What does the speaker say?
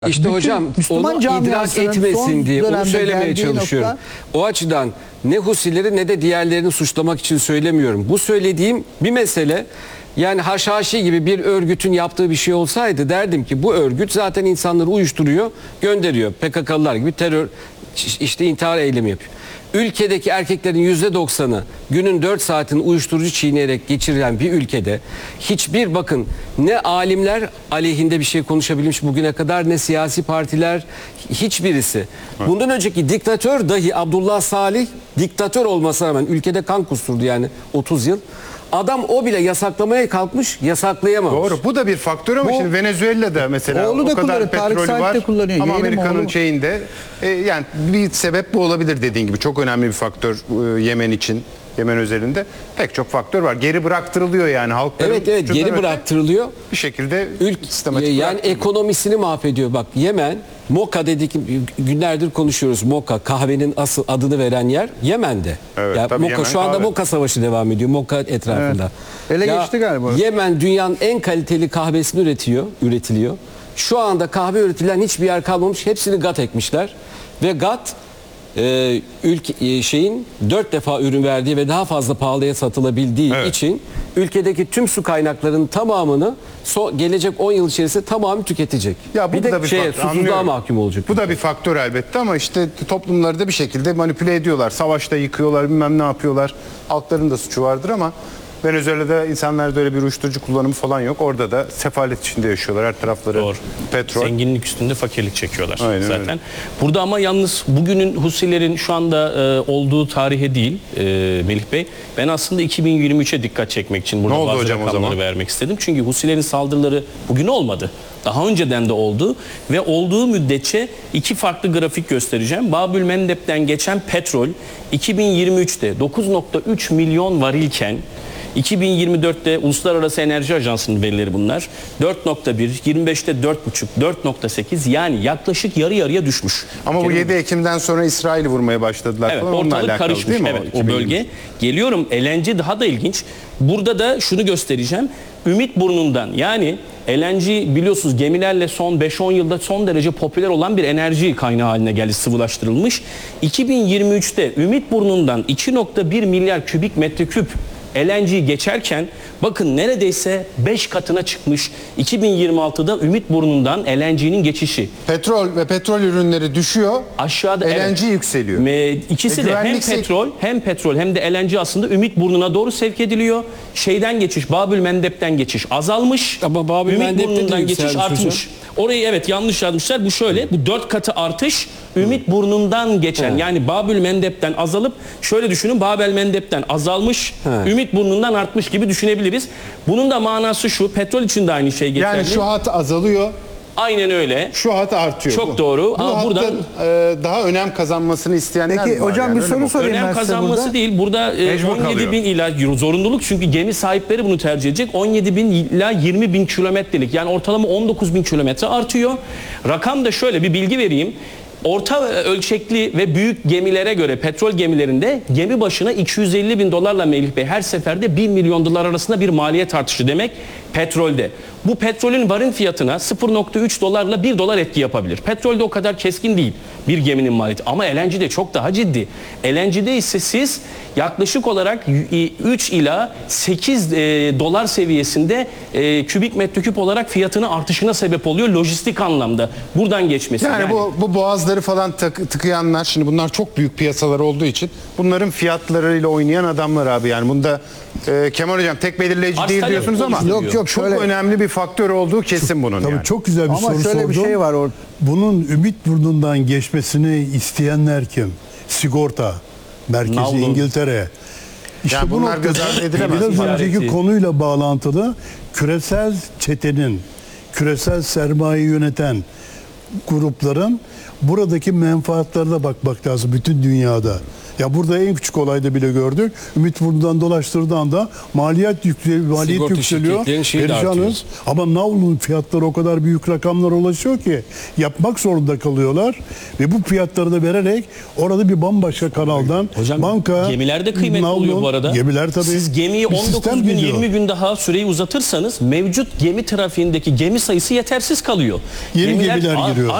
İşte hocam Müslüman onu idrak etmesin diye onu söylemeye çalışıyorum. O açıdan ne Husileri ne de diğerlerini suçlamak için söylemiyorum. Bu söylediğim bir mesele. Yani Haşhaşi gibi bir örgütün yaptığı bir şey olsaydı derdim ki bu örgüt zaten insanları uyuşturuyor, gönderiyor. PKK'lılar gibi terör, işte intihar eylemi yapıyor. Ülkedeki erkeklerin %90'ı günün 4 saatini uyuşturucu çiğneyerek geçirilen bir ülkede hiçbir bakın ne alimler aleyhinde bir şey konuşabilmiş bugüne kadar ne siyasi partiler hiçbirisi. Bundan önceki diktatör dahi Abdullah Salih diktatör olmasına rağmen ülkede kan kusturdu yani 30 yıl. Adam o bile yasaklamaya kalkmış, yasaklayamamış. Doğru. Bu da bir faktör ama şimdi Venezuela'da mesela oğlu o da kadar petrolü var ama Amerika'nın oğlu. şeyinde yani bir sebep bu olabilir dediğin gibi. Çok önemli bir faktör Yemen için. Yemen özelinde pek çok faktör var. Geri bıraktırılıyor yani halkların. Evet geri bıraktırılıyor. Bir şekilde sistematik yani ekonomisini mahvediyor. Bak Yemen, Moka dedik günlerdir konuşuyoruz. Moka kahvenin asıl adını veren yer Yemen'de. Evet, ya tabii Moka Yemen şu anda kahve. Moka Savaşı devam ediyor. Moka etrafında. Evet. Ele geçti galiba. Yemen dünyanın en kaliteli kahvesini üretiliyor. Şu anda kahve üretilen hiçbir yer kalmamış. Hepsini GAT ekmişler. Ve GAT şeyin 4 defa ürün verdiği ve daha fazla pahalıya satılabildiği için ülkedeki tüm su kaynaklarının tamamını gelecek 10 yıl içerisinde tamamı tüketecek. Ya bu bir de da bir susuzluğa mahkum olacak. Bu da bir faktör elbette ama işte toplumları da bir şekilde manipüle ediyorlar. Savaşta yıkıyorlar, bilmem ne yapıyorlar. Halkların da suçu vardır ama Venezuela'da insanlarda öyle bir uyuşturucu kullanımı falan yok. Orada da sefalet içinde yaşıyorlar. Her tarafları petrol. Zenginlik üstünde fakirlik çekiyorlar zaten. Öyle. Burada ama yalnız bugünün Husilerin şu anda olduğu tarihe değil Melih Bey. Ben aslında 2023'e dikkat çekmek için burada bazı rakamları vermek istedim. Çünkü Husilerin saldırıları bugün olmadı. Daha önceden de oldu ve olduğu müddetçe iki farklı grafik göstereceğim. Babül Mendeb'den geçen petrol 2023'te 9.3 milyon varilken 2024'te Uluslararası Enerji Ajansı'nın verileri bunlar. 4.1, 25'te 4.5, 4.8 yani yaklaşık yarı yarıya düşmüş. Ama bu 7 Ekim'den sonra İsrail'i vurmaya başladılar. Evet, falan. ortalık karışmış. Evet, o bölge. Geliyorum LNG daha da ilginç. Burada da şunu göstereceğim. Ümitburnu'ndan yani LNG biliyorsunuz gemilerle son 5-10 yılda son derece popüler olan bir enerji kaynağı haline geldi, sıvılaştırılmış. 2023'te Ümitburnu'ndan 2.1 milyar kübik metreküp LNG geçerken bakın neredeyse 5 katına çıkmış 2026'da Ümitburnu'ndan LNG'nin geçişi. Petrol ve petrol ürünleri düşüyor. Aşağıda LNG yükseliyor. İkisi de hem petrol hem de LNG aslında Ümitburnu'na doğru sevk ediliyor. Şeyden geçiş, Babül Mendeb'den geçiş azalmış. Ama Babül Ümitburnu'ndan geçiş artmış. Orayı evet yanlış yazmışlar. Bu şöyle, bu 4 katı artış Ümitburnu'ndan geçen yani Babül Mendeb'den azalıp şöyle düşünün Babel Mendeb'den azalmış, Ümitburnu'ndan artmış gibi düşünebiliriz. Bunun da manası şu, petrol için de aynı şey geçerli. Yani şu hat azalıyor. Aynen öyle. Şu hat artıyor. Çok doğru. Bu ama buradan daha önem kazanmasından isteyenler var. Peki hocam bir soru sorayım önem ben size kazanması burada. değil. Burada 17 bin ila zorunluluk çünkü gemi sahipleri bunu tercih edecek. 17 bin ila 20 bin kilometrelik yani ortalama 19 bin kilometre artıyor. Rakam da şöyle bir bilgi vereyim. Orta ölçekli ve büyük gemilere göre petrol gemilerinde gemi başına 250 bin dolarla Melih Bey her seferde 1 milyon dolar arasında bir maliyet artışı demek petrolde. Bu petrolün varın fiyatına 0.3 dolarla 1 dolar etki yapabilir. Petrolde o kadar keskin değil bir geminin maliyeti ama LNG'de çok daha ciddi. LNG'de ise siz yaklaşık olarak 3 ila 8 dolar seviyesinde kübik metreküp olarak fiyatının artışına sebep oluyor lojistik anlamda. Buradan geçmesi. Yani bu boğazları falan tıkayanlar şimdi bunlar çok büyük piyasalar olduğu için bunların fiyatlarıyla oynayan adamlar abi yani bunda Kemal Hocam tek belirleyici değil diyorsunuz ama yok çok önemli bir faktör olduğu kesin bunun tabii yani. Çok güzel bir soru şöyle sordum. bir şey var orada. Bunun Ümitburnu'ndan geçmesini isteyenler kim? Sigorta merkezi Navlun. İngiltere. İşte Yani bu bunlar noktada göz ardı edilemez. biraz önceki İşareti. konuyla bağlantılı küresel çetenin, küresel sermaye yöneten grupların buradaki menfaatlerine bakmak lazım bütün dünyada. Ya burada en küçük olayda bile gördük. Ümitburnu'dan dolaştırdığı anda maliyet Sigorta yükseliyor. şirketlerin şeyi de artıyor. Perişanız. Ama navlunun fiyatları o kadar büyük rakamlara ulaşıyor ki yapmak zorunda kalıyorlar ve bu fiyatları da vererek orada bir bambaşka kanaldan Hocam, banka gemiler de kıymetli navlun- oluyor bu arada. Gemiler tabii. Siz gemiyi Bir 19 sistem gün geliyor. 20 gün daha süreyi uzatırsanız mevcut gemi trafiğindeki gemi sayısı yetersiz kalıyor. Yeni gemiler giriyor.